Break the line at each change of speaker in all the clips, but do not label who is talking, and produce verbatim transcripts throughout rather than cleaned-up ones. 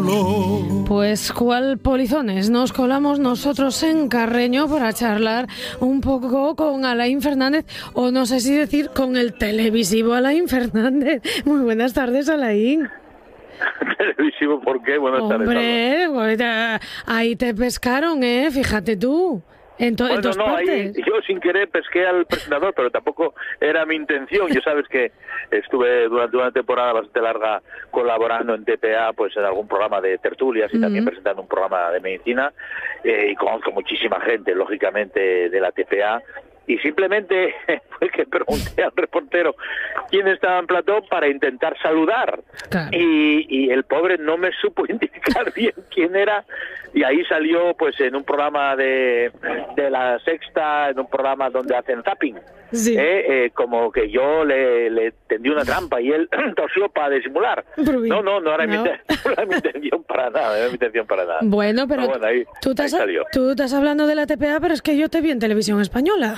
solo.
Pues cuál polizones, nos colamos nosotros en Carreño para charlar un poco con Alain Fernández, o no sé si decir con el televisivo Alain Fernández. Muy buenas tardes, Alain.
¿Televisivo por qué? Buenas
Hombre,
tardes.
Hombre, ahí te pescaron, ¿eh? Fíjate tú. En, to-
bueno,
en tus
no,
partes.
ahí yo sin querer pesqué al presentador, pero tampoco era mi intención. Ya sabes que estuve durante una temporada bastante larga colaborando en T P A, pues en algún programa de tertulias y uh-huh. también presentando un programa de medicina, eh, y conozco muchísima gente, lógicamente, de la T P A. Y simplemente fue que pregunté al reportero quién estaba en plató para intentar saludar. Claro. Y, y el pobre no me supo indicar bien quién era. Y ahí salió pues en un programa de, de La Sexta, en un programa donde hacen zapping. Sí. Eh, eh, como que yo le, le tendí una trampa y él tosió para disimular. No, no, no era, no. Mi, no era mi intención para nada, no era mi intención para nada.
Bueno, pero, pero bueno, ahí, tú, estás, ahí salió. Tú estás hablando de la T P A, pero es que yo te vi en Televisión Española.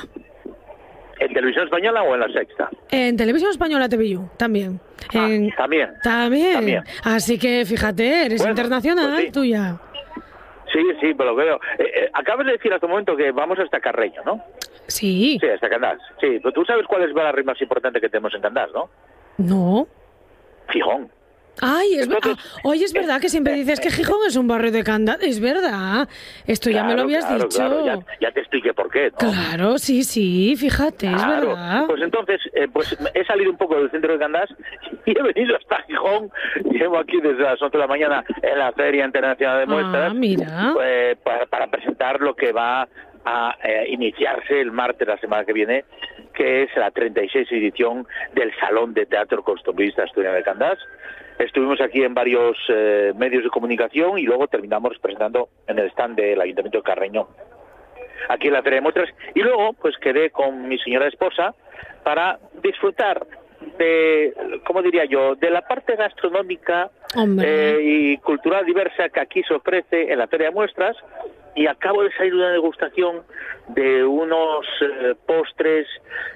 ¿En Televisión Española o en La Sexta?
En Televisión Española te vi yo, también.
Ah,
en...
¿también?
¿también?
También.
Así que fíjate, eres bueno, internacional, pues sí. Tú ya.
Sí, sí, pero lo veo. Eh, eh, acabas de decir hace un momento que vamos hasta Carreño, ¿no?
Sí.
Sí, hasta Candás. Sí, pero tú sabes cuál es el barrio más importante que tenemos en Candás, ¿no?
No.
Gijón.
Ay, es verdad. Ah, oye, es verdad que siempre dices que Gijón es un barrio de Candás. Es verdad. Esto
claro,
ya me lo habías
claro,
dicho.
Claro. Ya, ya te expliqué por qué, ¿no?
Claro, sí, sí, fíjate, claro. Es verdad.
Pues entonces, eh, pues he salido un poco del centro de Candás y he venido hasta Gijón. Llevo aquí desde las once de la mañana en la Feria Internacional de Muestras.
Ah, mira.
Pues, para, para presentar lo que va a eh, iniciarse el martes la semana que viene, que es la treinta y seis edición del Salón de Teatro Costumbrista Asturiano de Candás. Estuvimos aquí en varios eh, medios de comunicación y luego terminamos presentando en el stand del Ayuntamiento de Carreño, aquí en la Feria de Muestras. Y luego, pues quedé con mi señora esposa para disfrutar de, ¿cómo diría yo?, de la parte gastronómica eh, y cultural diversa que aquí se ofrece en la Feria de Muestras. Y acabo de salir de una degustación de unos eh, postres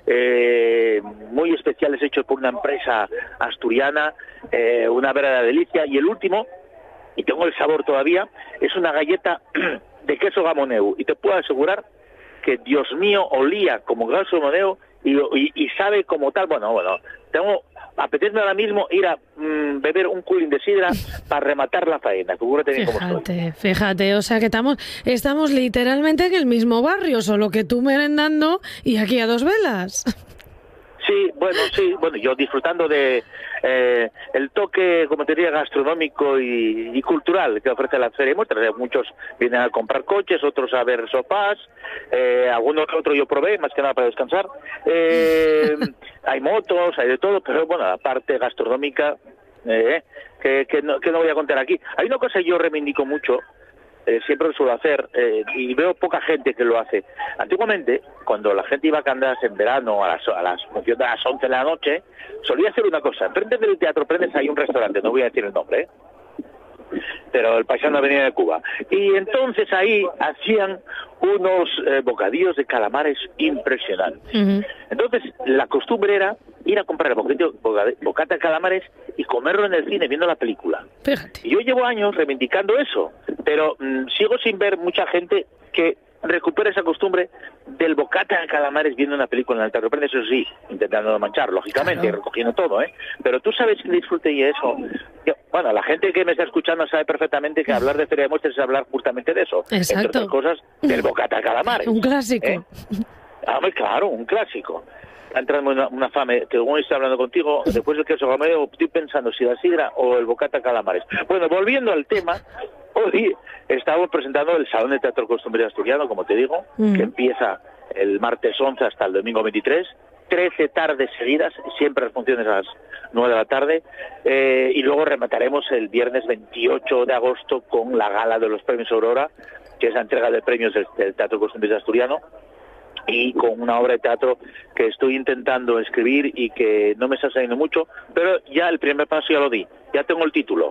eh, muy especiales hechos por una empresa asturiana, eh, una verdadera delicia. Y el último, y tengo el sabor todavía, es una galleta de queso gamoneu. Y te puedo asegurar que, Dios mío, olía como queso gamoneu y, y, y sabe como tal. Bueno, bueno, tengo... apetece ahora mismo ir a mmm, beber un culín de sidra para rematar la faena. Fíjate bien cómo estoy.
Fíjate, o sea que estamos, estamos literalmente en el mismo barrio, solo que tú merendando y aquí a dos velas.
Sí, bueno, sí, bueno, yo disfrutando de eh, el toque, como te diría, gastronómico y, y cultural que ofrece la Feria de Muestras. Muchos vienen a comprar coches, otros a ver sofás, eh, algunos que otros yo probé, más que nada para descansar. Eh, hay motos, hay de todo, pero bueno, la parte gastronómica, eh, que, que, no, que no voy a contar aquí. Hay una cosa que yo reivindico mucho, Eh, siempre lo suelo hacer, eh, y veo poca gente que lo hace. Antiguamente, cuando la gente iba a Candás en verano a las, a las funciones de las once de la noche, solía hacer una cosa. Enfrente del Teatro Prendes hay un restaurante, no voy a decir el nombre, ¿eh? pero el paisano venía de Cuba. Y entonces ahí hacían unos eh, bocadillos de calamares impresionantes. Uh-huh. Entonces, la costumbre era ir a comprar el bocadillo, bocata de calamares y comerlo en el cine, viendo la película.
Fíjate.
Y yo llevo años reivindicando eso, pero mmm, sigo sin ver mucha gente que recupera esa costumbre del bocata de calamares viendo una película en el Teatro Prendes, eso sí, intentando no manchar, lógicamente, claro. recogiendo todo, ¿eh? Pero tú sabes que disfrute y eso. Yo, bueno, la gente que me está escuchando sabe perfectamente que hablar de Feria de Muestras es hablar justamente de eso.
Exacto.
Entre otras cosas, del bocata de calamares.
Un clásico.
¿eh? Ah, claro, un clásico. Ha entrado una, una fame, que como estoy hablando contigo, después del queso gamoneu, estoy pensando si la sidra o el bocata de calamares. Bueno, volviendo al tema, hoy estamos presentando el Salón de Teatro Costumbrista Asturiano, como te digo, mm. que empieza el martes once hasta el domingo veintitrés, trece tardes seguidas, siempre las funciones a las nueve de la tarde, eh, y luego remataremos el viernes veintiocho de agosto con la gala de los premios Aurora, que es la entrega de premios del, del Teatro Costumbrista Asturiano, y con una obra de teatro que estoy intentando escribir y que no me está saliendo mucho, pero ya el primer paso ya lo di, ya tengo el título,